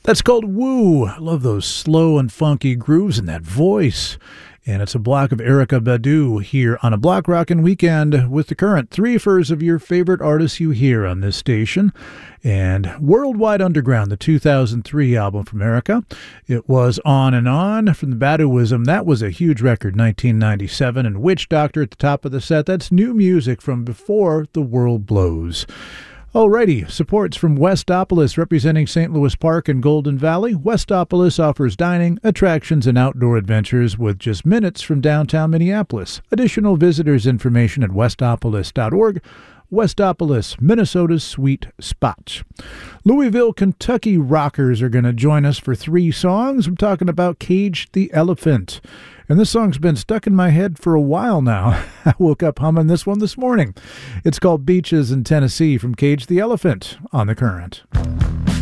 That's called Woo. I love those slow and funky grooves and that voice. And it's a block of Erykah Badu here on a Block Rockin' Weekend with the current three-fers of your favorite artists you hear on this station. And Worldwide Underground, the 2003 album from Erykah. It was On and On from the Baduism. That was a huge record, 1997. And Witch Doctor at the top of the set. That's new music from before the world blows. Alrighty, supports from Westopolis, representing St. Louis Park and Golden Valley. Westopolis offers dining, attractions, and outdoor adventures with just minutes from downtown Minneapolis. Additional visitors information at westopolis.org. Westopolis, Minnesota's sweet spot. Louisville, Kentucky rockers are going to join us for 3 songs. I'm talking about Cage the Elephant. And this song's been stuck in my head for a while now. I woke up humming this one this morning. It's called Beaches in Tennessee from Cage the Elephant on The Current.